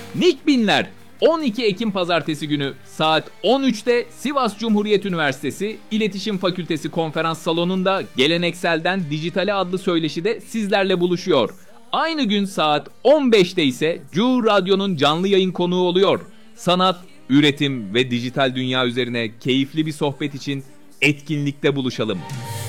Nick Binler 12 Ekim Pazartesi günü saat 13'te Sivas Cumhuriyet Üniversitesi İletişim Fakültesi Konferans Salonu'nda Gelenekselden Dijitale adlı söyleşide sizlerle buluşuyor. Aynı gün saat 15'te ise Cu Radyo'nun canlı yayın konuğu oluyor. Sanat, üretim ve dijital dünya üzerine keyifli bir sohbet için etkinlikte buluşalım.